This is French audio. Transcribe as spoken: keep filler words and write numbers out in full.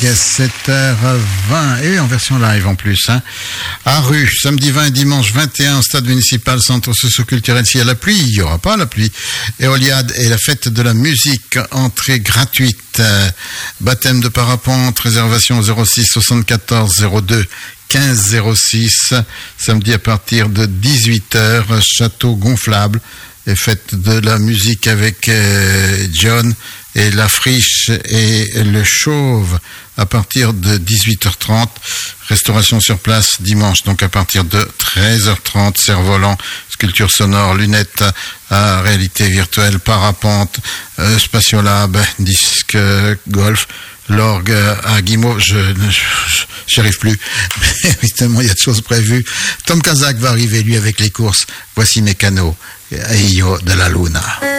sept heures vingt, et en version live en plus. Hein. À Rue, samedi vingt et dimanche vingt et un, au stade municipal, centre socio-culturel. S'il y a la pluie, il n'y aura pas la pluie. Éoliade et la fête de la musique, entrée gratuite. Euh, baptême de parapente, réservation zéro six soixante-quatorze zéro deux quinze zéro six. Samedi à partir de dix-huit heures, château gonflable. Et fête de la musique avec euh, John et la Friche et le Chauve à partir de dix-huit heures trente. Restauration sur place dimanche, donc à partir de treize heures trente. Cerf-volant, sculpture sonore, lunettes à réalité virtuelle, parapente, euh, spatiolab, disque euh, golf, l'orgue à Guimauve. Je n'y arrive plus, mais évidemment il y a de choses prévues. Tom Kazak va arriver lui avec les courses. Voici Mécano et Io de la Luna.